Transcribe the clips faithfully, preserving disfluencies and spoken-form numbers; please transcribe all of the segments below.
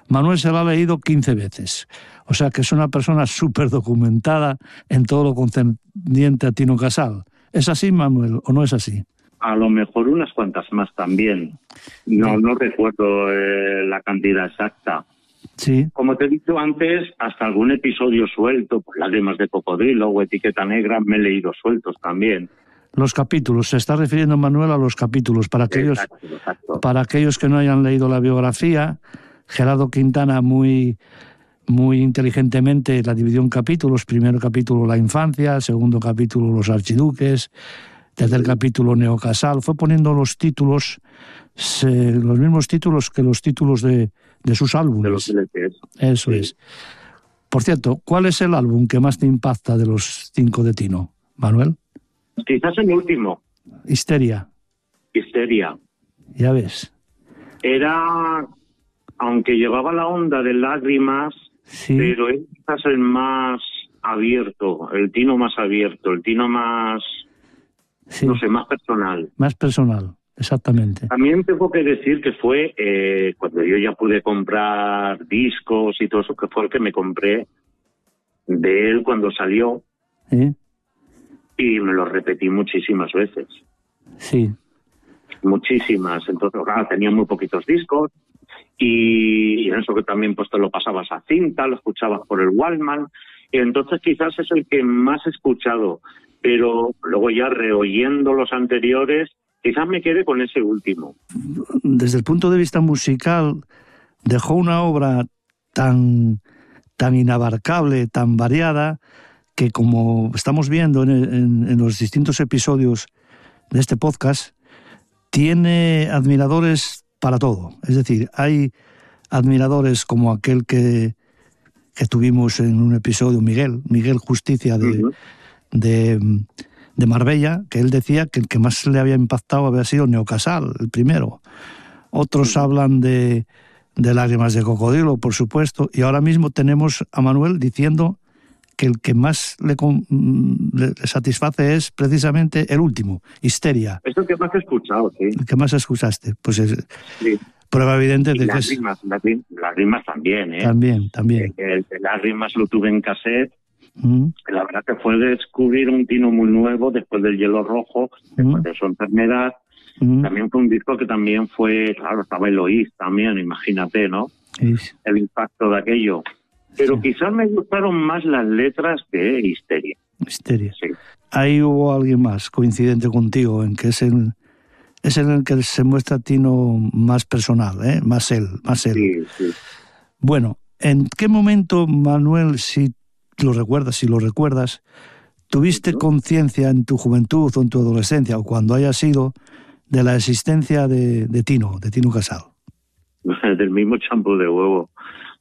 Manuel se la ha leído quince veces. O sea que es una persona súper documentada en todo lo concerniente a Tino Casal. ¿Es así, Manuel, o no es así? A lo mejor unas cuantas más también. No, no recuerdo eh, la cantidad exacta. Sí. Como te he dicho antes, hasta algún episodio suelto, pues Lágrimas de Cocodrilo o Etiqueta Negra, me he leído sueltos también. Los capítulos, se está refiriendo Manuel a los capítulos. Para aquellos, exacto, exacto. para aquellos que no hayan leído la biografía, Gerardo Quintana muy, muy inteligentemente la dividió en capítulos. Primero capítulo la infancia, segundo capítulo los archiduques, tercer capítulo Neocasal. Fue poniendo los títulos, se, los mismos títulos que los títulos de, de sus álbumes. De los L Ps. Eso sí. es. Por cierto, ¿cuál es el álbum que más te impacta de los cinco de Tino, Manuel? Quizás el último. Histeria. Histeria. Ya ves. Era, aunque llevaba la onda de Lágrimas, sí. pero es quizás el más abierto, el Tino más abierto, el Tino más, sí. no sé, más personal. Más personal, exactamente. También tengo que decir que fue eh, cuando yo ya pude comprar discos y todo eso, que fue el que me compré de él cuando salió. ¿Sí? Y me lo repetí muchísimas veces. Sí. Muchísimas. Entonces, claro, tenía muy poquitos discos y, y eso que también pues te lo pasabas a cinta, lo escuchabas por el Walkman. Y entonces quizás es el que más he escuchado. Pero luego ya reoyendo los anteriores, quizás me quede con ese último. Desde el punto de vista musical, dejó una obra tan, tan inabarcable, tan variada, que como estamos viendo en, en, en los distintos episodios de este podcast, tiene admiradores para todo. Es decir, hay admiradores como aquel que, que tuvimos en un episodio, Miguel, Miguel Justicia de, uh-huh. de, de Marbella, que él decía que el que más le había impactado había sido Neocasal, el primero. Otros uh-huh. hablan de, de Lágrimas de Cocodrilo, por supuesto, y ahora mismo tenemos a Manuel diciendo que el que más le, le satisface es precisamente el último, Histeria. Es el que más he escuchado, sí. El que más escuchaste. Pues es sí. prueba evidente de y que las es... Rimas, las, las rimas también, ¿eh? También, también. El, el, el, las rimas lo tuve en cassette. Mm. La verdad que fue descubrir un Tino muy nuevo después del Hielo Rojo, después mm. de su enfermedad. Mm. También fue un disco que también fue, claro, estaba Eloís también, imagínate, ¿no? Sí. El impacto de aquello. Pero sí. quizás me gustaron más las letras que Histeria. Histeria. Sí. Ahí hubo alguien más coincidente contigo en que es el, es en el que se muestra Tino más personal, ¿eh? Más él, más él. Sí, sí. Bueno, ¿en qué momento, Manuel, si lo recuerdas, si lo recuerdas, tuviste ¿no? conciencia en tu juventud o en tu adolescencia o cuando haya sido de la existencia de, de Tino, de Tino Casal? Del mismo champú de huevo.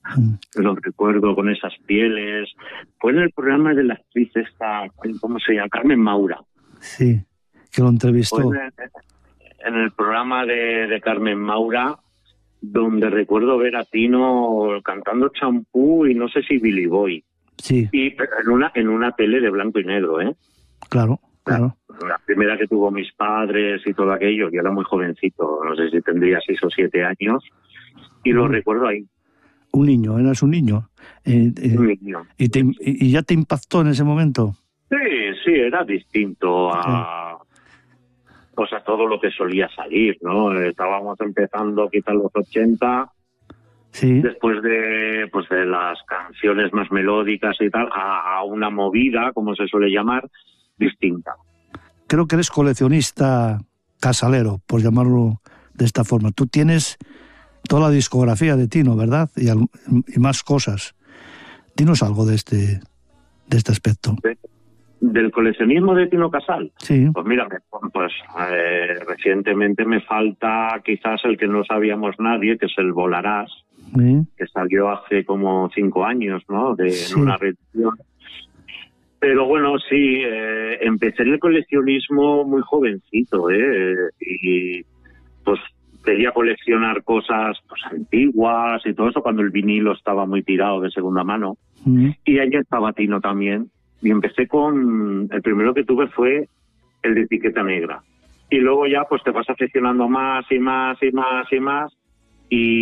Lo recuerdo con esas pieles. Fue en el programa de la actriz esta, ¿cómo se llama? Carmen Maura. Sí, que lo entrevistó. Fue en, el, en el programa de, de Carmen Maura, donde recuerdo ver a Tino cantando Champú y no sé si Billy Boy. Sí. Y en una, en una tele de blanco y negro, ¿eh? Claro, claro. La, la primera que tuvo mis padres y todo aquello, yo era muy jovencito, no sé si tendría seis o siete años, y lo mm. recuerdo ahí. Un niño, eras un niño. Eh, eh, un niño. Y, te, ¿Y ya te impactó en ese momento? Sí, sí, era distinto a, sí. pues a todo lo que solía salir, ¿no? Estábamos empezando quizás los ochenta, sí. después de, pues de las canciones más melódicas y tal, a, a una movida, como se suele llamar, distinta. Creo que eres coleccionista casalero, por llamarlo de esta forma. Tú tienes toda la discografía de Tino, ¿verdad? Y, al, y más cosas. Dinos algo de este, de este aspecto. ¿De, ¿Del coleccionismo de Tino Casal? Sí. Pues mira, pues eh, recientemente me falta quizás el que no sabíamos nadie, que es el Volarás, sí. que salió hace como cinco años, ¿no? De, sí. En una reedición. Pero bueno, sí, eh, empecé en el coleccionismo muy jovencito, ¿eh? Y pues quería coleccionar cosas pues antiguas y todo eso cuando el vinilo estaba muy tirado de segunda mano. Mm. Y ahí estaba Tino también. Y empecé con... El primero que tuve fue el de Etiqueta Negra. Y luego ya pues te vas aficionando más y más y más y más. Y